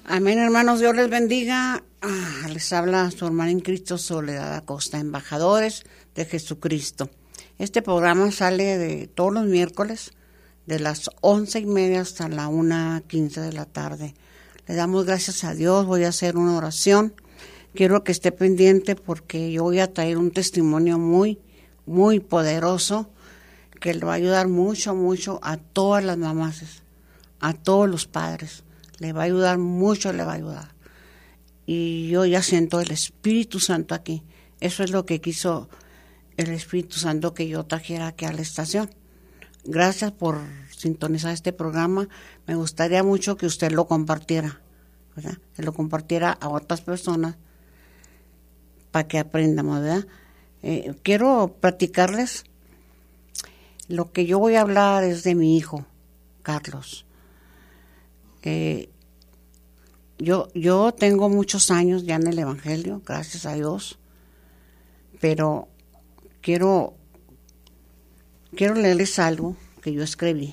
Amén, hermanos, Dios les bendiga. Les habla su hermana en Cristo, Soledad Acosta, embajadores de Jesucristo. Este programa sale de todos los miércoles, de las 11:30 hasta la 1:15 de la tarde. Le damos gracias a Dios. Voy a hacer una oración. Quiero que esté pendiente porque yo voy a traer un testimonio muy, muy poderoso que le va a ayudar mucho, mucho a todas las mamás, a todos los padres. Le va a ayudar mucho, le va a ayudar. Y yo ya siento el Espíritu Santo aquí. Eso es lo que quiso el Espíritu Santo que yo trajera aquí a la estación. Gracias por sintonizar este programa. Me gustaría mucho que usted lo compartiera, ¿verdad? Que lo compartiera a otras personas para que aprendamos, ¿verdad? Quiero platicarles. Lo que yo voy a hablar es de mi hijo, Carlos. Yo tengo muchos años ya en el Evangelio, gracias a Dios, pero quiero leerles algo que yo escribí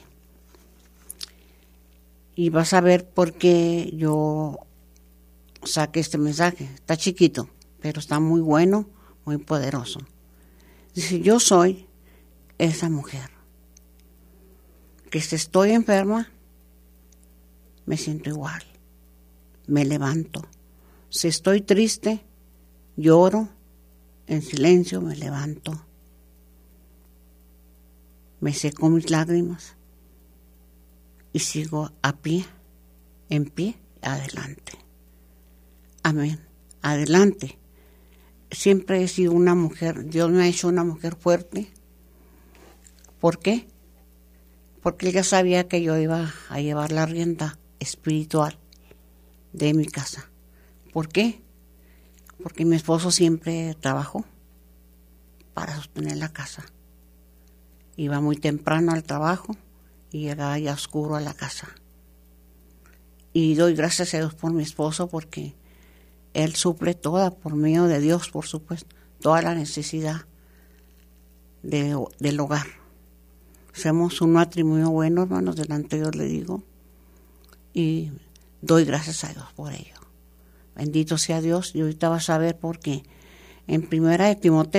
y vas a ver por qué yo saqué este mensaje. Está chiquito, pero está muy bueno, muy poderoso. Dice: yo soy esa mujer que si estoy enferma, me siento igual, me levanto. Si estoy triste, lloro, en silencio me levanto. Me seco mis lágrimas y sigo en pie, adelante. Amén, adelante. Siempre he sido una mujer, Dios me ha hecho una mujer fuerte. ¿Por qué? Porque él ya sabía que yo iba a llevar la rienda espiritual de mi casa. ¿Por qué? Porque mi esposo siempre trabajó para sostener la casa. Iba muy temprano al trabajo y llegaba ya oscuro a la casa. Y doy gracias a Dios por mi esposo porque él suple toda, por medio de Dios, por supuesto, toda la necesidad del hogar. Somos un matrimonio bueno, hermanos, delante de Dios le digo. Y doy gracias a Dios por ello. Bendito sea Dios. Y ahorita vas a ver por qué. En 1 Timoteo